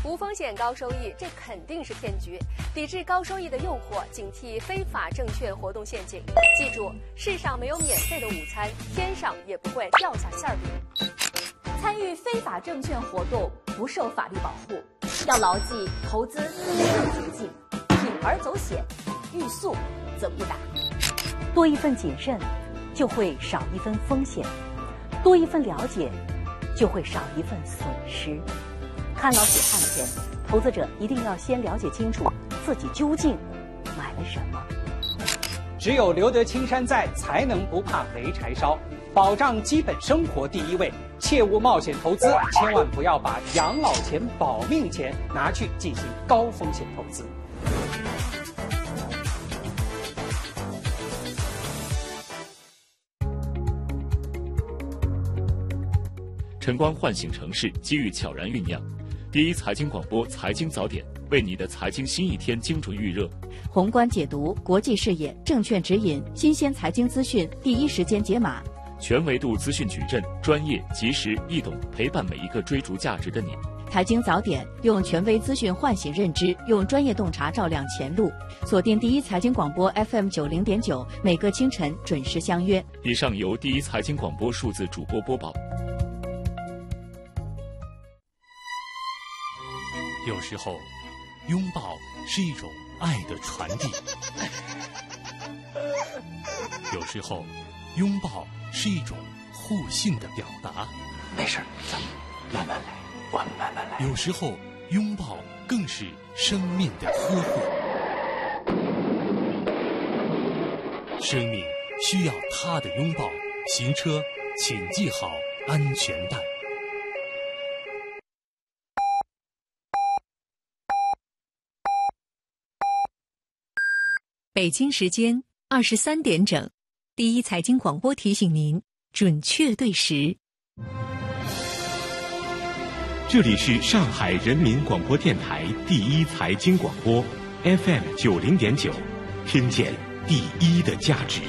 无风险高收益，这肯定是骗局。抵制高收益的诱惑，警惕非法证券活动陷阱。记住，世上没有免费的午餐，天上也不会掉下馅饼。 参与非法证券活动不受法律保护，要牢记投资没有捷径，铤而走险，欲速则不达。 多一份谨慎，就会少一分风险；多一份了解，就会少一份损失。看牢血汗钱，投资者一定要先了解清楚自己究竟买了什么。 只有留得青山在，才能不怕没柴烧。保障基本生活第一位，切勿冒险投资，千万不要把养老钱、保命钱拿去进行高风险投资。 晨光唤醒城市，机遇悄然酝酿。第一财经广播财经早点，为你的财经新一天精准预热。 宏观解读，国际视野，证券指引，新鲜财经资讯，第一时间解码。 全维度资讯矩阵，专业、及时、易懂，陪伴每一个追逐价值的你。 财经早点，用权威资讯唤醒认知，用专业洞察照亮前路。锁定第一财经广播 FM90.9，每个清晨准时相约。 以上由第一财经广播数字主播播报。 有时候，拥抱是一种爱的传递；有时候，拥抱是一种互信的表达。 没事，咱们慢慢来，我们慢慢来。 有时候，拥抱更是生命的呵护。生命需要他的拥抱。行车，请系好安全带。 北京时间23点整，第一财经广播提醒您准确对时。 这里是上海人民广播电台第一财经广播 FM90.9，听见第一的价值。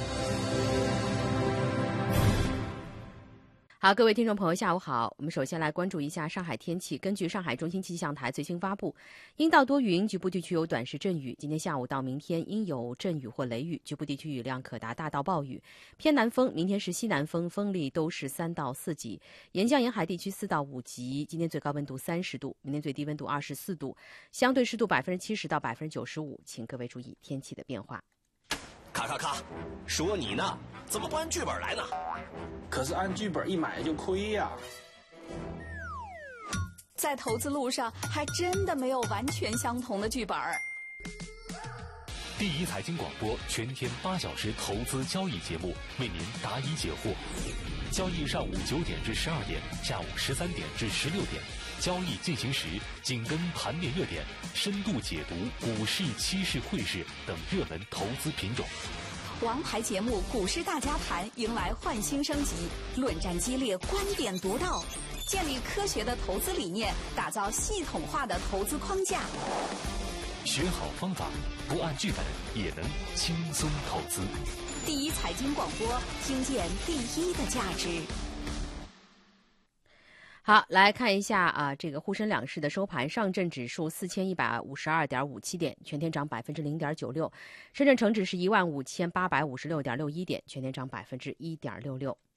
好，各位听众朋友，下午好。我们首先来关注一下上海天气。根据上海中心气象台最新发布，阴到多云，局部地区有短时阵雨。今天下午到明天应有阵雨或雷雨，局部地区雨量可达大到暴雨。偏南风，明天是西南风，风力都是3到4级。沿江沿海地区4到5级。今天最高温度30度，明天最低温度24度，相对湿度70%到95%，请各位注意天气的变化。 咔，说你呢，怎么不按剧本来呢？ 可是按剧本一买就亏呀。 在投资路上，还真的没有完全相同的剧本。 第一财经广播全天8小时投资交易节目，为您答疑解惑。交易上午9点至12点，下午13点至16点。交易进行时，紧跟盘面热点，深度解读股市、期市、汇市等热门投资品种。 王牌节目《股市大家谈》迎来焕新升级，论战激烈，观点独到，建立科学的投资理念，打造系统化的投资框架。 学好方法，不按剧本也能轻松投资。 第一财经广播，听见第一的价值。 好，来看一下这个沪深两市的收盘。上证指数4152.57点，全天涨0.96%；深圳成指是15856.61点，全天涨1.66%。